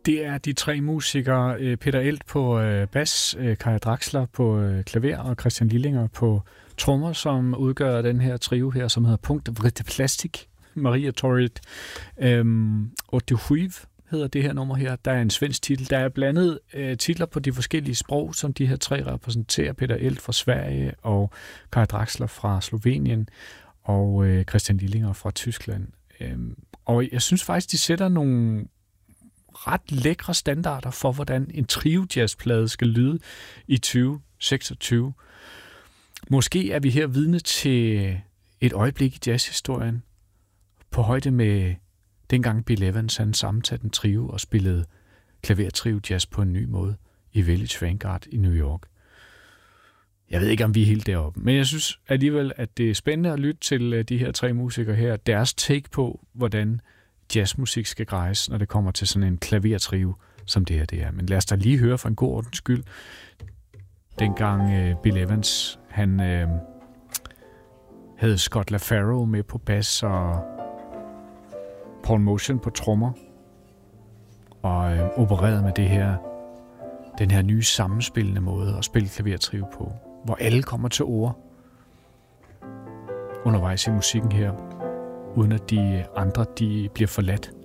Det er de tre musikere, Peter Eldt på bas, Kaja Draxler på klaver og Christian Lillinger på trommer, som udgør den her trio her, som hedder Punkt Vritte Plastik. Maria Torrit og de Huiv hedder det her nummer her. Der er en svensk titel. Der er blandet titler på de forskellige sprog, som de her tre repræsenterer. Peter Eldt fra Sverige og Kaja Draxler fra Slovenien og Christian Lillinger fra Tyskland. Og jeg synes faktisk, de sætter nogle ret lækre standarder for, hvordan en trio-jazzplade skal lyde i 2026. Måske er vi her vidne til et øjeblik i jazzhistorien på højde med dengang Bill Evans han sammensatte en trio og spillede klavertrio-jazz på en ny måde i Village Vanguard i New York. Jeg ved ikke, om vi er helt deroppe, men jeg synes alligevel, at det er spændende at lytte til de her tre musikere her. Deres take på, hvordan jazzmusik skal grejes, når det kommer til sådan en klavertrio, som det her det er. Men lad os da lige høre for en god ordens skyld. Dengang Bill Evans, han havde Scott LaFaro med på bas og Paul Motian på trommer og opererede med den her nye sammenspillende måde at spille klavertrio på, hvor alle kommer til ord undervejs i musikken her, uden at de andre de bliver forladt.